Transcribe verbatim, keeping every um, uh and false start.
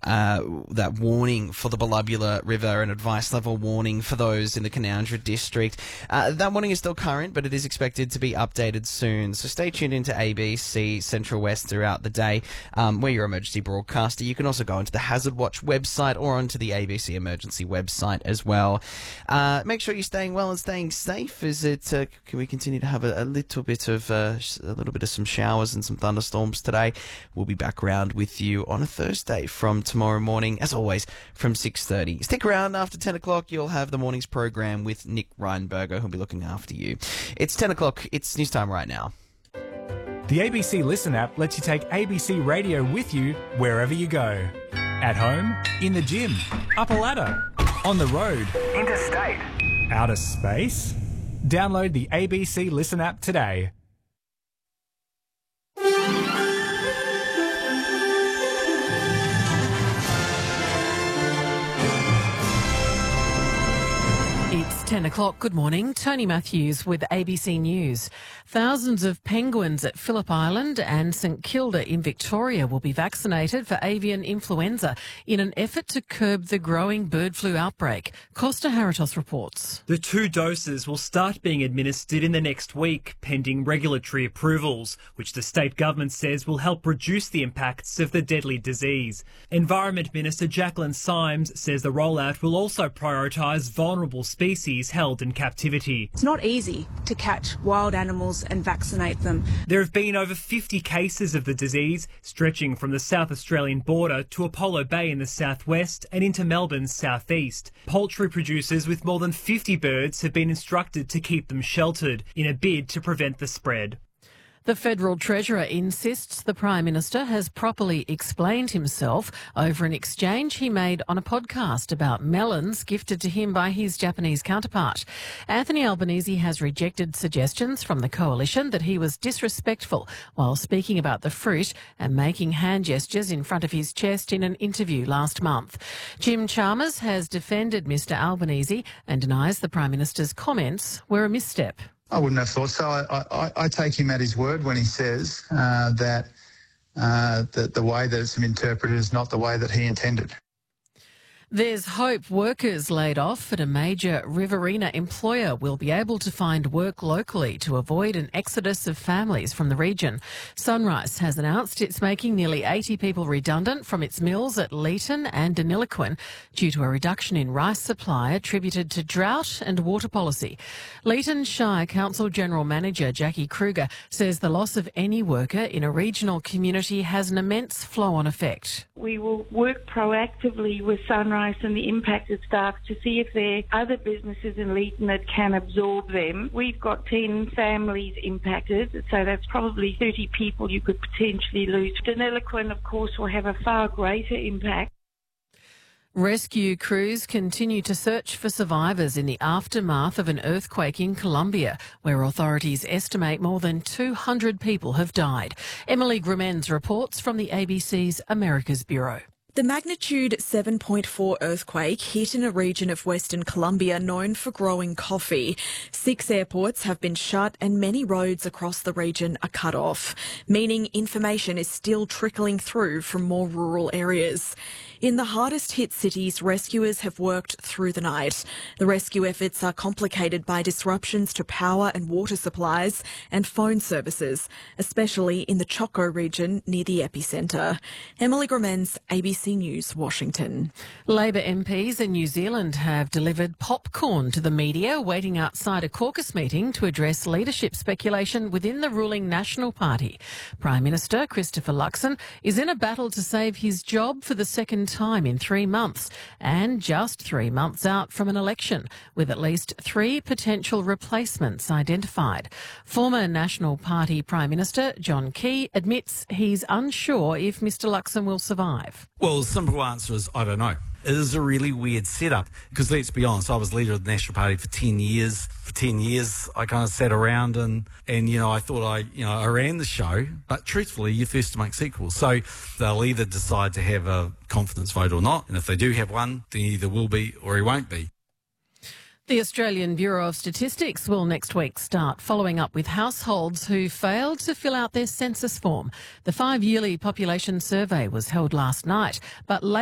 uh, that warning for the Belubula River, an advice level warning for those in the Canowindra district. Uh, that warning is still current, but it is expected to be updated soon. So stay tuned into A B C Central West throughout the day. Um, we're your emergency broadcaster. You can also go onto the Hazard Watch website or onto the A B C Emergency website as well. Uh, make sure you're staying well and staying safe. Is it? Uh, can we continue to have a, a little bit of uh, a little bit of some showers and some thunderstorms today? We'll be back around with you on a Thursday from tomorrow morning, as always, from six thirty. Stick around after ten o'clock. You'll have the morning's program with Nick Reinberger, who'll be looking after you. It's ten o'clock. It's news time right now. The A B C Listen app lets you take A B C Radio with you wherever you go. At home, in the gym, up a ladder, on the road, interstate, outer space. Download the A B C Listen app today. It's ten o'clock. Good morning. Tony Matthews with A B C News. Thousands of penguins at Phillip Island and St Kilda in Victoria will be vaccinated for avian influenza in an effort to curb the growing bird flu outbreak. Costa Haritos reports. The two doses will start being administered in the next week, pending regulatory approvals, which the state government says will help reduce the impacts of the deadly disease. Environment Minister Jacqueline Symes says the rollout will also prioritise vulnerable species held in captivity. It's not easy to catch wild animals and vaccinate them. There have been over fifty cases of the disease, stretching from the South Australian border to Apollo Bay in the southwest and into Melbourne's southeast. Poultry producers with more than fifty birds have been instructed to keep them sheltered in a bid to prevent the spread. The Federal Treasurer insists the Prime Minister has properly explained himself over an exchange he made on a podcast about melons gifted to him by his Japanese counterpart. Anthony Albanese has rejected suggestions from the coalition that he was disrespectful while speaking about the fruit and making hand gestures in front of his chest in an interview last month. Jim Chalmers has defended Mister Albanese and denies the Prime Minister's comments were a misstep. I wouldn't have thought so. I, I, I take him at his word when he says uh, that, uh, that the way that it's interpreted is not the way that he intended. There's hope workers laid off at a major Riverina employer will be able to find work locally to avoid an exodus of families from the region. Sunrise has announced it's making nearly eighty people redundant from its mills at Leeton and Deniliquin due to a reduction in rice supply attributed to drought and water policy. Leeton Shire Council General Manager Jackie Kruger says the loss of any worker in a regional community has an immense flow-on effect. We will work proactively with Sunrise and the impacted staff to see if there are other businesses in Leeton that can absorb them. We've got ten families impacted, so that's probably thirty people you could potentially lose. Deniliquin, of course, will have a far greater impact. Rescue crews continue to search for survivors in the aftermath of an earthquake in Colombia, where authorities estimate more than two hundred people have died. Emily Grumens reports from the A B C's Americas Bureau. The magnitude seven point four earthquake hit in a region of Western Colombia known for growing coffee. Six airports have been shut and many roads across the region are cut off, meaning information is still trickling through from more rural areas. In the hardest hit cities, rescuers have worked through the night. The rescue efforts are complicated by disruptions to power and water supplies and phone services, especially in the Choco region near the epicentre. Emily Grumens, A B C News, Washington. Labor M Ps in New Zealand have delivered popcorn to the media waiting outside a caucus meeting to address leadership speculation within the ruling National Party. Prime Minister Christopher Luxon is in a battle to save his job for the second time in three months and just three months out from an election, with at least three potential replacements identified. Former National Party Prime Minister John Key admits he's unsure if Mr Luxon will survive. Well, the simple answer is I don't know. It is a really weird setup because, let's be honest, I was leader of the National Party for ten years. For ten years, I kind of sat around and, and you know, I thought I, you know, I ran the show. But truthfully, you're first to make sequels. So they'll either decide to have a confidence vote or not. And if they do have one, then he either will be or he won't be. The Australian Bureau of Statistics will next week start following up with households who failed to fill out their census form. The five-yearly population survey was held last night, but